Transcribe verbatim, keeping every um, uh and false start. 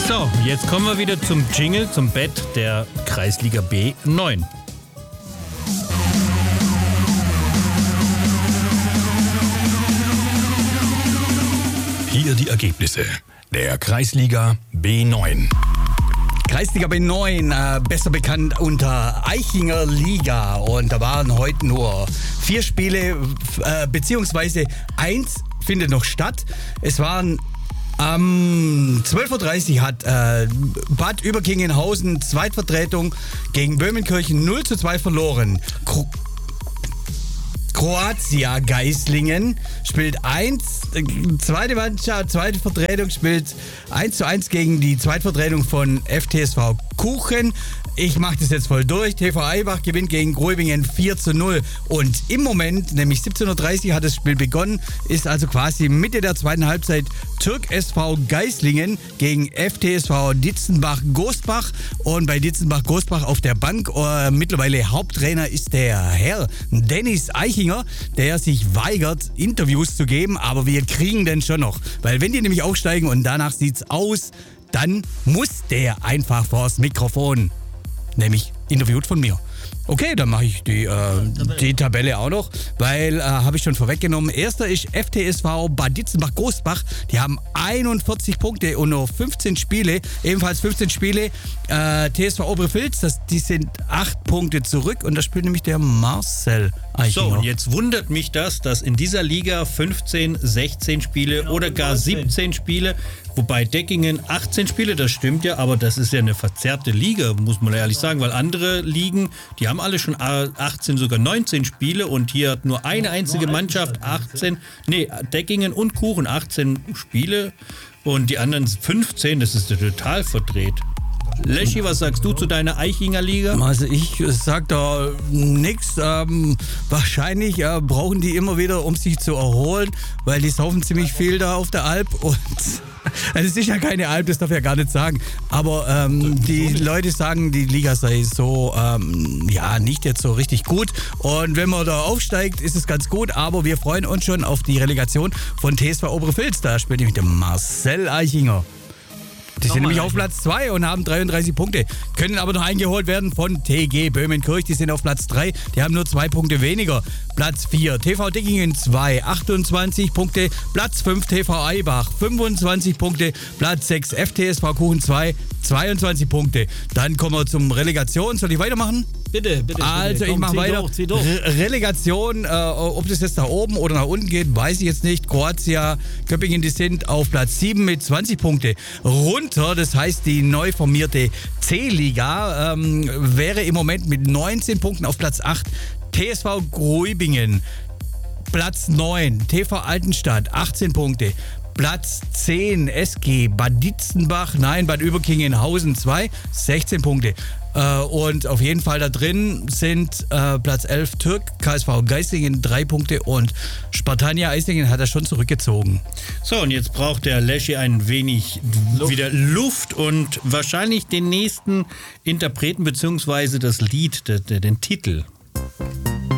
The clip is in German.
So, jetzt kommen wir wieder zum Jingle, zum Bett der Kreisliga B neun. Hier die Ergebnisse der Kreisliga B neun. Kreisliga B neun, äh, besser bekannt unter Aichinger Liga. Und da waren heute nur vier Spiele, äh, beziehungsweise eins findet noch statt. Es waren am zwölf Uhr dreißig hat äh, Bad Überkingenhausen Zweitvertretung gegen Böhmenkirchen null zu zwei verloren. Kro- Kroatia Geislingen spielt eins, äh, zweite Mannschaft, zweite Vertretung spielt eins zu eins gegen die Zweitvertretung von F T S V Kuchen. Ich mache das jetzt voll durch. T V Eibach gewinnt gegen Gruibingen vier zu null. Und im Moment, nämlich siebzehn Uhr dreißig hat das Spiel begonnen, ist also quasi Mitte der zweiten Halbzeit Türk S V Geislingen gegen F T S V Ditzenbach-Gosbach. Und bei Ditzenbach-Gosbach auf der Bank äh, mittlerweile Haupttrainer ist der Herr Dennis Aichinger, der sich weigert, Interviews zu geben. Aber wir kriegen den schon noch. Weil wenn die nämlich aufsteigen und danach sieht's aus, dann muss der einfach vors Mikrofon. Nämlich interviewt von mir. Okay, dann mache ich die, äh, die Tabelle auch noch, weil, äh, habe ich schon vorweggenommen. Erster ist F T S V Bad Ditzenbach-Gosbach. Die haben einundvierzig Punkte und nur fünfzehn Spiele. Ebenfalls fünfzehn Spiele. Äh, T S V Oberpfalz, das, die sind acht Punkte zurück. Und da spielt nämlich der Marcel Aichinger. So, und jetzt wundert mich das, dass in dieser Liga fünfzehn, sechzehn Spiele genau, oder gar siebzehn Spiele, wobei Deckingen achtzehn Spiele, das stimmt ja, aber das ist ja eine verzerrte Liga, muss man ehrlich sagen, weil andere Ligen, die haben alle schon achtzehn, sogar neunzehn Spiele und hier hat nur eine einzige Mannschaft achtzehn, nee, Deckingen und Kuchen achtzehn Spiele und die anderen fünfzehn, das ist ja total verdreht. Leschi, was sagst du zu deiner Aichinger Liga? Also ich sag da nichts. Ähm, wahrscheinlich äh, brauchen die immer wieder, um sich zu erholen, weil die saufen ziemlich viel da auf der Alp. Und das ist ja keine Alp, das darf ich ja gar nicht sagen. Aber ähm, die Leute sagen, die Liga sei so, ähm, ja, nicht jetzt so richtig gut. Und wenn man da aufsteigt, ist es ganz gut. Aber wir freuen uns schon auf die Relegation von T S V Oberpfalz. Da spielt nämlich der Marcel Aichinger. Die sind nämlich auf Platz zwei und haben dreiunddreißig Punkte. Können aber noch eingeholt werden von T G Böhmenkirch. Die sind auf Platz drei. Die haben nur zwei Punkte weniger. Platz vier T V Dickingen zwei, achtundzwanzig Punkte. Platz fünf T V Eibach, fünfundzwanzig Punkte. Platz sechs F T S V Kuchen zwei, zweiundzwanzig Punkte. Dann kommen wir zum Relegation. Soll ich weitermachen? Bitte, bitte. Also bitte. ich mache weiter. Durch, zieh durch. Re- Relegation, äh, ob das jetzt nach oben oder nach unten geht, weiß ich jetzt nicht. Kroatia, Köppingen, die sind auf Platz sieben mit zwanzig Punkte. Runter, das heißt die neu formierte C-Liga, ähm, wäre im Moment mit neunzehn Punkten auf Platz acht. T S V Gruibingen, Platz neun. T V Altenstadt, achtzehn Punkte. Platz zehn, S G Bad Ditzenbach, nein, Bad Überkingenhausen zwei, sechzehn Punkte. Äh, und auf jeden Fall da drin sind äh, Platz elf Türk, K S V Geislingen drei Punkte und Spartania Eislingen hat er schon zurückgezogen. So, und jetzt braucht der Leschi ein wenig Luft. wieder Luft und wahrscheinlich den nächsten Interpreten bzw. das Lied, den, den Titel.